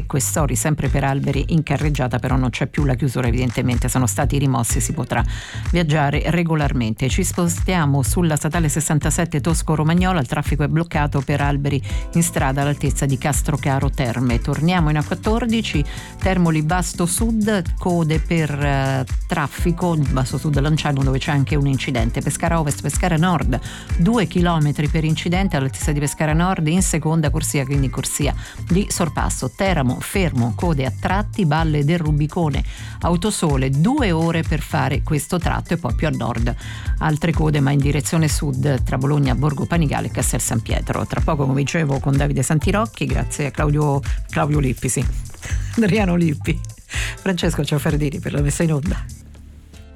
Questori, sempre per Alberi in carreggiata, però non c'è più la chiusura, evidentemente sono stati rimossi, si potrà viaggiare regolarmente. Ci spostiamo sulla statale 67 Tosco-Romagnola, il traffico è bloccato per alberi in strada all'altezza di Castrocaro Terme. Torniamo in A14, Termoli Basto Sud, code per traffico, Basto Sud Lanciano, dove c'è anche un incidente. Pescara Ovest, Pescara Nord, 2 chilometri per incidente all'altezza di Pescara Nord in seconda corsia, quindi corsia di sorpasso. Teramo fermo, code a tratti, Valle del Rubicone, Autosole 2 ore per fare questo tratto, e poi più a nord altre code ma in direzione sud tra Bologna, Borgo Panigale e Castel San Pietro. Tra poco, come dicevo, con Davide Santirocchi, grazie a Claudio Lippi, sì, Adriano Lippi, Francesco Ciaffardini per la messa in onda.